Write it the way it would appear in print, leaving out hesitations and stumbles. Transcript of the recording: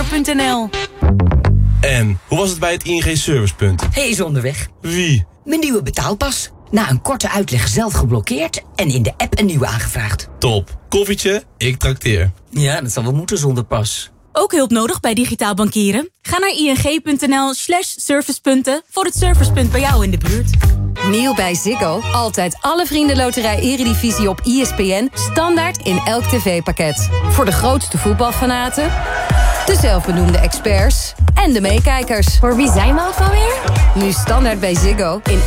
ing.nl. En, hoe was het bij het ING Servicepunt? Hij is onderweg. Wie? Mijn nieuwe betaalpas. Na een korte uitleg zelf geblokkeerd en in de app een nieuwe aangevraagd. Top. Koffietje, ik trakteer. Ja, dat zal wel moeten zonder pas. Ook hulp nodig bij digitaal bankieren? Ga naar ing.nl/servicepunten voor het servicepunt bij jou in de buurt. Nieuw bij Ziggo. Altijd alle Vriendenloterij Eredivisie op ESPN. Standaard in elk tv-pakket. Voor de grootste voetbalfanaten, de zelfbenoemde experts en de meekijkers. Voor wie zijn we ook alweer? Nu standaard bij Ziggo in